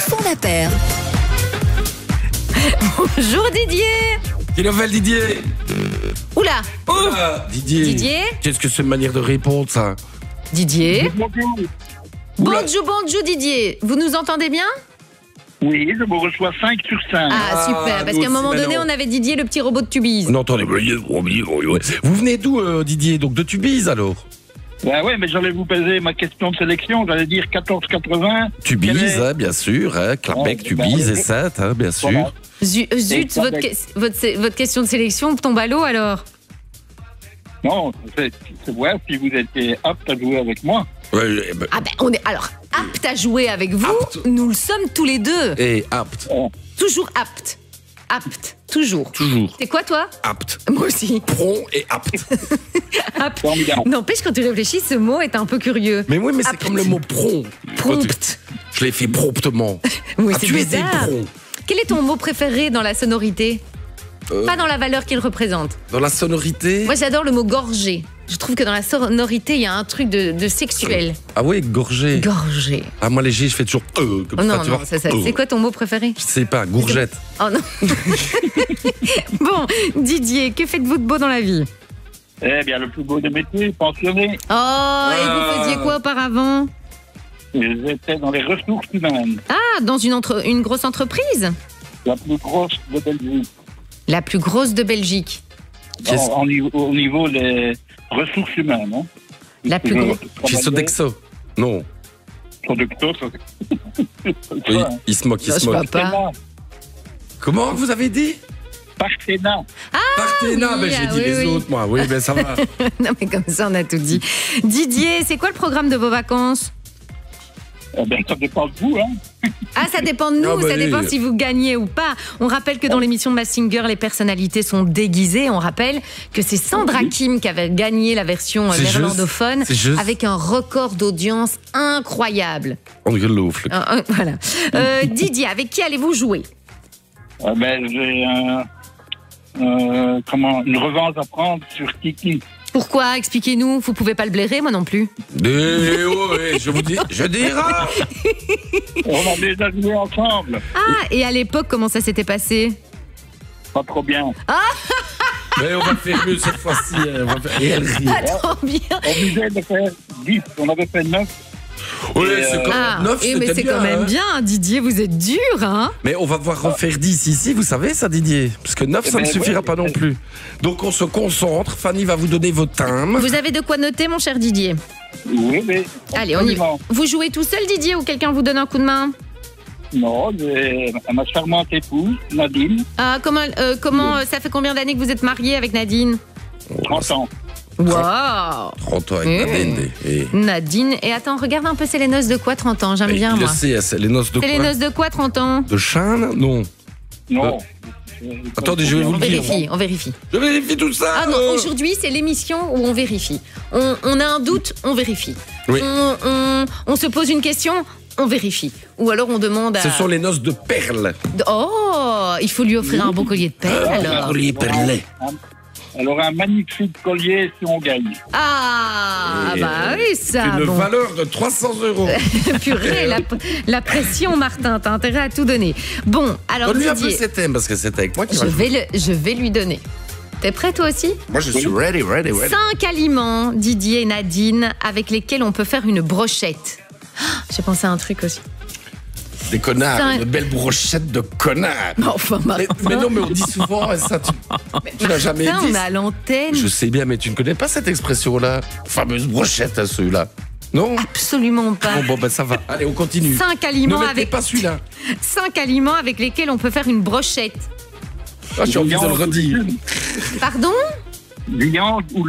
font la paire. Bonjour Didier. Quelle nouvelle, Didier? Oula. Didier. Didier. Qu'est-ce que c'est une manière de répondre, ça? Didier. Oula. Bonjour Didier. Vous nous entendez bien? Oui, je vous reçois 5 sur 5. Ah, super, parce nous qu'à un moment aussi, donné, maintenant. on avait Didier, le petit robot de Tubize. Non, attendez, vous venez d'où, Didier? Donc de Tubize, alors? Ben ouais, mais j'allais vous poser ma question de sélection. J'allais dire 14,80. Tubize, hein, bien sûr, hein, Clapec, Ouais, Tubize ben, et 7, hein, bien sûr. Voilà. Zut, votre question de sélection tombe à l'eau alors. Non, c'est voir si vous étiez apte à jouer avec moi. Ouais, ben, Ah ben, on est alors apte à jouer avec vous. Apte. Nous le sommes tous les deux. et apte, Toujours apte. Apte, toujours. toujours C'est quoi toi? apte. Moi aussi. Prompt et apte. Apte. Formidable. N'empêche, quand tu réfléchis, ce mot est un peu curieux. Mais oui, mais c'est Apte. comme le mot prompt. Prompt. Je l'ai fait promptement. Oui, Ah, c'est tu étais bizarre. prompt. Quel est ton mot préféré dans la sonorité? Pas dans la valeur qu'il représente. Dans la sonorité. Moi, j'adore le mot gorgé. Je trouve que dans la sonorité, il y a un truc de sexuel. Ah oui, gorgé. Gorgé. Ah, moi, les G, je fais toujours comme Oh ça, non, tu non, vois. c'est quoi ton mot préféré? Je sais pas, gourgette. Oh non. Bon, Didier, que faites-vous de beau dans la vie? Eh bien, le plus beau des métiers, pensionné. Oh, et vous faisiez quoi auparavant? J'étais dans les ressources humaines. Ah, dans une grosse entreprise? La plus grosse de Belgique. La plus grosse de Belgique. Qu'est-ce- Au niveau des ressources humaines. Hein. La plus grosse. Chez Sodexo. Non. Sodexo, ça. Oui, il se moque, il Non, se je moque. vois pas. Comment vous avez dit? Partenat. Partena, oui, ben j'ai ah, dit oui, les oui. autres, moi. Oui, ben ça va. Non, mais comme ça, on a tout dit. Didier, c'est quoi le programme de vos vacances? Eh bien, ça dépend de vous, hein. Ah, ça dépend de nous, Ah, bah, ça dépend oui. si vous gagnez ou pas. On rappelle que dans l'émission de Masked Singer, les personnalités sont déguisées. On rappelle que c'est Sandra Kim qui avait gagné la version C'est néerlandophone juste, c'est juste. avec un record d'audience incroyable. Ongelooflijk. Voilà. Didier, avec qui allez-vous jouer? Eh ben, j'ai une revanche à prendre sur Kiki. Pourquoi? Expliquez-nous. Vous pouvez pas le blairer, moi non plus. Je vous dis, je dirai. On a déjà joué ensemble. Ah, et à l'époque, comment ça s'était passé? Pas trop bien. Mais on va faire mieux cette fois-ci. Et elle rit. Pas trop bien. On disait de faire 10. On avait fait 9. Oui, c'est quand Ah, même 9, mais c'est quand même bien, Didier, vous êtes dur, hein? Mais on va devoir refaire 10 ici, vous savez ça, Didier? Parce que 9, ça ne ben, suffira ouais, pas non plus. Donc on se concentre. Fanny va vous donner vos timbres. Vous avez de quoi noter, mon cher Didier? Oui, mais. Allez, on y va. Vous jouez tout seul, Didier, ou quelqu'un vous donne un coup de main? Non, j'ai ma charmante épouse, Nadine, Ah, comment ça fait combien d'années que vous êtes marié avec Nadine? 30 ans. Waouh! 30 ans avec Mmh. Nadine. Et... Nadine, et attends, regarde un peu, c'est les noces de quoi 30 ans? J'aime Mais bien, il moi. le sait, c'est les noces de C'est les quoi? noces de quoi 30 ans? De Chane? Non. Non. Attendez, je vais vous On le dire. vérifie, on vérifie. Je vérifie tout ça. Ah non, aujourd'hui, c'est l'émission où on vérifie. On a un doute, on vérifie. Oui. On se pose une question, on vérifie. Ou alors on demande à... Ce sont les noces de perles. Oh, il faut lui offrir un beau collier de perles, alors. Collier perlé. Elle aura un magnifique collier si on gagne. Ah, bah oui, ça, Une bon. valeur de 300 €. Purée, la pression, Martin, t'as intérêt à tout donner. Bon, alors Donne-lui un peu Didier, ses thèmes parce que c'est avec moi qui va. je vais lui donner. T'es prêt toi aussi? Moi je suis ready. 5 aliments, Didier et Nadine, avec lesquels on peut faire une brochette. Ah, j'ai pensé à un truc aussi. Des connards, Ça- une belle brochette de connards. Enfin, Martin. Mais non, mais on dit souvent ça. Tu l'as jamais Martin, dit. on est à l'antenne. Je sais bien, mais tu ne connais pas cette expression-là. Fameuse brochette à ceux-là. Non? Absolument pas. Bon, ben ça va. Allez, on continue. 5 Ne aliments, mettez pas celui-là. 5 aliments avec lesquels on peut faire une brochette. Ah, j'ai envie de le redire. Pardon? Viande ou